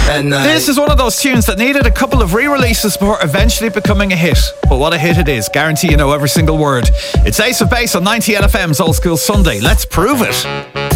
This is one of those tunes that needed a couple of re-releases before eventually becoming a hit. But what a hit it is. Guarantee you know every single word. It's Ace of Base on 90 LFM's Old School Sunday. Let's prove it.